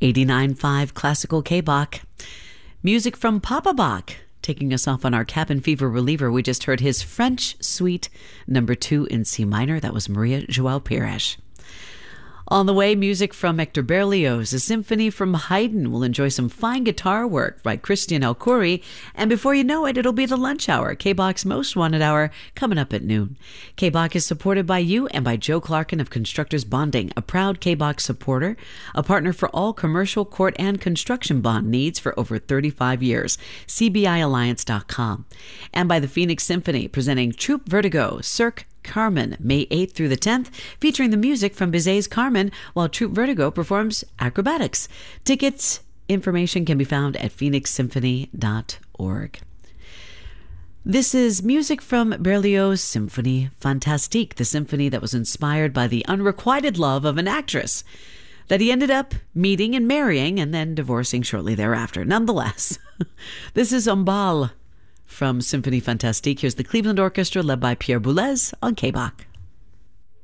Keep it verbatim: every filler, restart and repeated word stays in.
eighty-nine point five Classical K-Bach. Music from Papa Bach. Taking us off on our cabin fever reliever, we just heard his French Suite number two in C minor. That was Maria João Pires. On the way, music from Hector Berlioz, a symphony from Haydn. We'll enjoy some fine guitar work by Christian El-Khoury. And before you know it, it'll be the lunch hour, K-Bach's Most Wanted Hour, coming up at noon. K-Bach is supported by you and by Joe Clarkin of Constructors Bonding, a proud K-Bach supporter, a partner for all commercial, court, and construction bond needs for over thirty-five years. C B I Alliance dot com. And by the Phoenix Symphony, presenting Troupe Vertigo, Cirque, Carmen, May eighth through the tenth, featuring the music from Bizet's Carmen, while Troupe Vertigo performs acrobatics. Tickets, information can be found at phoenix symphony dot org. This is music from Berlioz' Symphonie Fantastique, the symphony that was inspired by the unrequited love of an actress that he ended up meeting and marrying and then divorcing shortly thereafter. Nonetheless, this is Umbal from Symphonie Fantastique. Here's the Cleveland Orchestra led by Pierre Boulez on K-Bach.